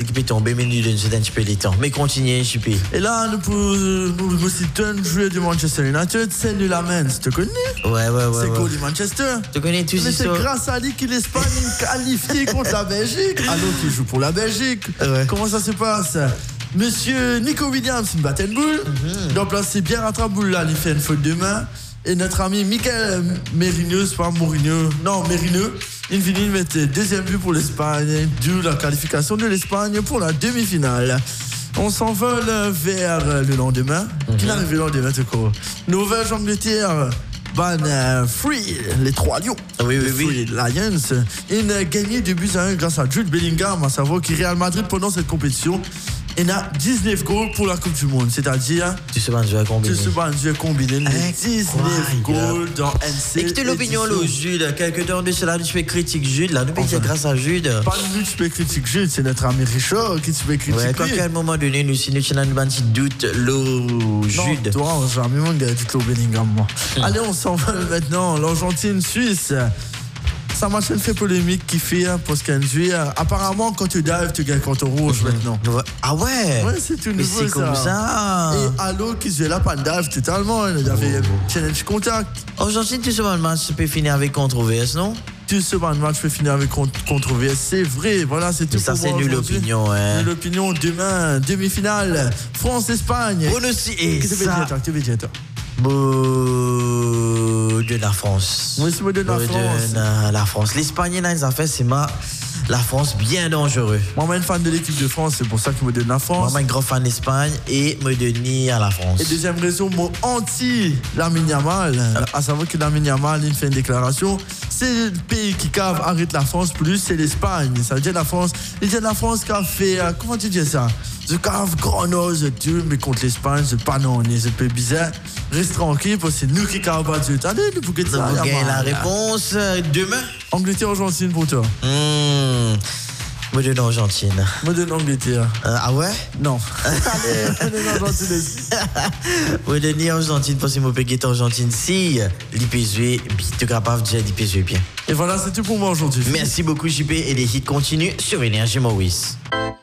qui peut tomber, mais nous donnons un petit peu de temps. Mais continuez, JP. Et là, nous aussi un joueur du Manchester United, c'est de la Mens. Tu connais? Ouais. C'est quoi du Manchester? Tu connais tout ça? Mais c'est grâce à lui que l'Espagne est qualifiée contre la Belgique. Alors qu'il joue pour la Belgique. Ouais. Comment ça se passe? Monsieur Nico Williams, il bat une boule. Donc là, c'est bien rattrapé boule là, il fait une faute de main. Et notre ami Michael Merino, c'est pas Mourinho, non, Merino, il finit de mettre deuxième but pour l'Espagne, d'où la qualification de l'Espagne pour la demi-finale. On s'envole vers le lendemain. Qui arrive le lendemain, c'est quoi? Nouvelle-Angleterre. Free, les 3 Lions. Oui. Free Lions. Ils ont gagné 2-1 grâce à Jude Bellingham, à savoir qu'il Real Madrid pendant cette compétition. Il a 19 goals pour la Coupe du Monde, c'est-à-dire. Tu sais pas un jeu à combiner. 19 goals dans NC. Et que tu l'opinion, là, Jude. Quelques temps de cela, tu fais critique Jude, là. Nous payons grâce à Jude. Pas nous, tu peux critiquer Jude, c'est notre ami Richard qui tu peux critiquer. Ouais, à quel moment donné, nous, si nous avons un petit doute, l'eau Jude. Non, toi, j'ai jamais mon gars, dites-le Bellingham, moi. Allez, on s'en va maintenant. L'Argentine-Suisse. Ça m'a fait polémique qui fait parce qu'un joueur, apparemment quand tu dives tu gagnes contre rouge maintenant. Ah ouais? Ouais, c'est tout nouveau. Mais c'est ça. comme ça. Et Allo qui jouait là pas de dive totalement, il y avait challenge contact. Argentine, tout ce match peut finir avec controverse, non? Tout ce match peut finir avec controverse, c'est vrai. Voilà, c'est tout. Mais ça c'est nulle opinion, hein. Nulle opinion. Demain, demi-finale, France-Espagne. On aussi. Et ça. Tu veux dire toi? De la France. Oui, c'est de la France. De la France. L'Espagne, là, ils ont fait, c'est la France bien dangereux. Moi, je suis fan de l'équipe de France, c'est pour ça que je me donne la France. Moi, je suis un grand fan d'Espagne et me donne à la France. Et deuxième raison, moi, anti-Lamine Yamal, à savoir que Lamine Yamal, il fait une déclaration. C'est le pays qui cave, arrête la France, plus c'est l'Espagne. Ça veut dire la France. Il dit la France qui a fait, comment tu dis ça? Je cave grand nose, mais contre l'Espagne, c'est pas non, c'est un peu bizarre. Reste tranquille, parce que c'est nous qui cave pas Dieu. Allez, nous pouvons ça. Vous gagnez la réponse demain. Angleterre-Argentine pour toi. Moi, je donne Argentine. Moi, je donne Angleterre. Ah ouais? Non. Allez, moi, je donne Argentine aussi. Moi, je donne Argentine parce que moi, je peux Argentine si l'IPSV, tu es capable de dire l'IPSV bien. Et voilà, c'est tout pour moi aujourd'hui. Merci beaucoup, JP, et les hits continuent sur Énergie Maurice.